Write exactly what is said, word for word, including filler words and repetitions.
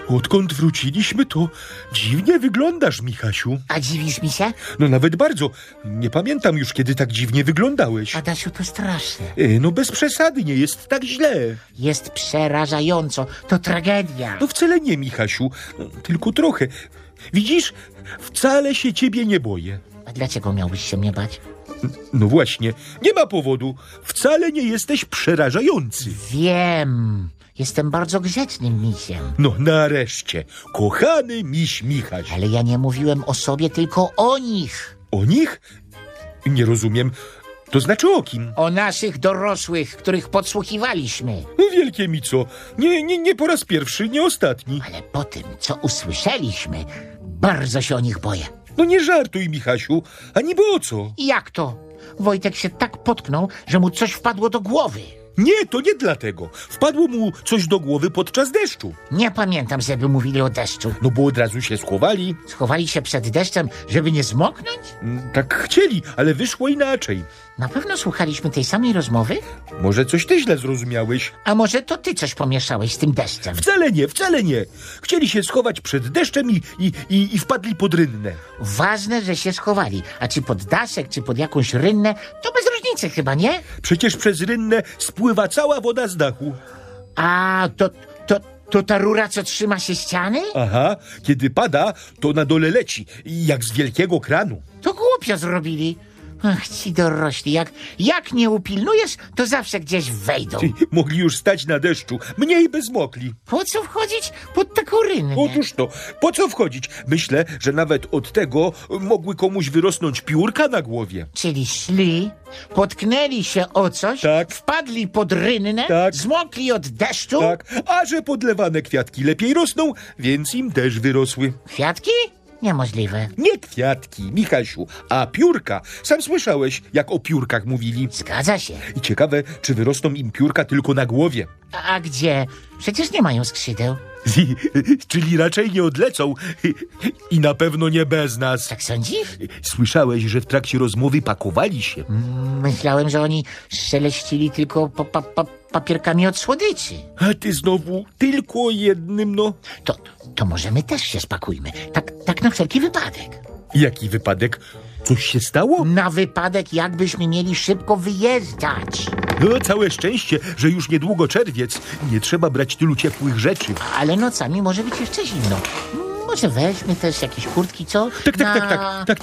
Odkąd wróciliśmy, to dziwnie wyglądasz, Michasiu. A dziwisz mi się? No nawet bardzo. Nie pamiętam już, kiedy tak dziwnie wyglądałeś. Adasiu, to straszne. E, no bez przesady, nie jest tak źle. Jest przerażająco. To tragedia. No wcale nie, Michasiu. Tylko trochę. Widzisz, wcale się ciebie nie boję. A dlaczego miałbyś się mnie bać? No właśnie, nie ma powodu. Wcale nie jesteś przerażający. Wiem. Jestem bardzo grzecznym misiem. No nareszcie, kochany miś Michaś. Ale ja nie mówiłem o sobie, tylko o nich. O nich? Nie rozumiem. To znaczy o kim? O naszych dorosłych, których podsłuchiwaliśmy. No wielkie mi co. Nie, nie, nie po raz pierwszy, nie ostatni. Ale po tym, co usłyszeliśmy, bardzo się o nich boję. No nie żartuj, Michasiu. A niby o co? Jak to? Wojtek się tak potknął, że mu coś wpadło do głowy. Nie, to nie dlatego. Wpadło mu coś do głowy podczas deszczu. Nie pamiętam, żeby mówili o deszczu. No bo od razu się schowali. Schowali się przed deszczem, żeby nie zmoknąć? Mm, Tak chcieli, ale wyszło inaczej. Na pewno słuchaliśmy tej samej rozmowy? Może coś ty źle zrozumiałeś? A może to ty coś pomieszałeś z tym deszczem? Wcale nie, wcale nie. Chcieli się schować przed deszczem i, i, i, i wpadli pod rynnę. Ważne, że się schowali. A czy pod daszek, czy pod jakąś rynnę, to bez różnicy chyba, nie? Przecież przez rynnę spływa cała woda z dachu. A to, to, to ta rura, co trzyma się ściany? Aha, kiedy pada, to na dole leci, jak z wielkiego kranu. To głupio zrobili. Ach, ci dorośli, jak, jak nie upilnujesz, to zawsze gdzieś wejdą. Ty, mogli już stać na deszczu, mniej by zmokli. Po co wchodzić pod taką rynnę? Otóż to, po co wchodzić? Myślę, że nawet od tego mogły komuś wyrosnąć piórka na głowie. Czyli szli, potknęli się o coś, Tak. wpadli pod rynnę, Tak. zmokli od deszczu. Tak, a że podlewane kwiatki lepiej rosną, więc im też wyrosły. Kwiatki? Niemożliwe. Nie kwiatki, Michasiu, a piórka. Sam słyszałeś, jak o piórkach mówili. Zgadza się. I ciekawe, czy wyrosną im piórka tylko na głowie. A, a gdzie? Przecież nie mają skrzydeł. Czyli raczej nie odlecą. I na pewno nie bez nas. Tak sądzisz? Słyszałeś, że w trakcie rozmowy pakowali się. Myślałem, że oni szeleścili tylko pa, pa, pa, papierkami od słodyczy. A ty znowu tylko o jednym, no. To, to może my też się spakujmy. Tak, tak na wszelki wypadek. Jaki wypadek? Coś się stało? Na wypadek, jakbyśmy mieli szybko wyjeżdżać. No, całe szczęście, że już niedługo czerwiec. Nie trzeba brać tylu ciepłych rzeczy. Ale nocami może być jeszcze zimno. Może weźmy też jakieś kurtki, co? Tak, tak, Na- tak, tak, tak,